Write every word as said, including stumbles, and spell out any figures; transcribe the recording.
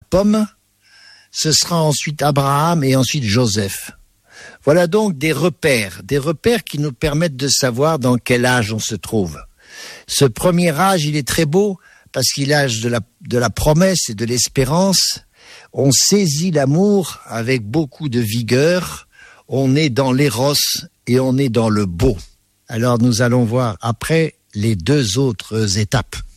pomme, ce sera ensuite Abraham et ensuite Joseph. Voilà donc des repères, des repères qui nous permettent de savoir dans quel âge on se trouve. Ce premier âge, il est très beau parce qu'il est l'âge de la, de la promesse et de l'espérance. On saisit l'amour avec beaucoup de vigueur. On est dans l'éros et on est dans le beau. Alors nous allons voir après les deux autres étapes.